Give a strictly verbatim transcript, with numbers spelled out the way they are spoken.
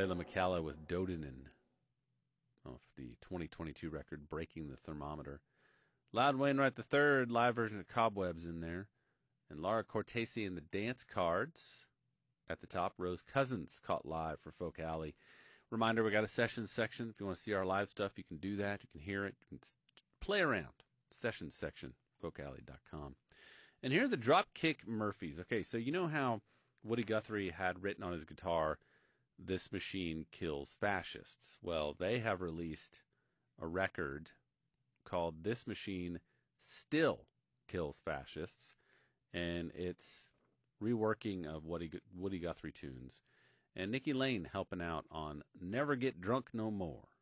Layla McCalla with Dodinin off the twenty twenty-two record, Breaking the Thermometer. Loud Wainwright the third, live version of Cobwebs in there. And Laura Cortese and the Dance Cards at the top. Rose Cousins caught live for Folk Alley. Reminder, we got a sessions section. If you want to see our live stuff, you can do that. You can hear it. You can play around. Sessions section, folk alley dot com. And here are the Dropkick Murphys. Okay, so you know how Woody Guthrie had written on his guitar, "This machine kills fascists." Well, they have released a record called "This Machine Still Kills Fascists," and it's reworking of Woody, Woody Guthrie tunes. And Nikki Lane helping out on "Never Get Drunk No More."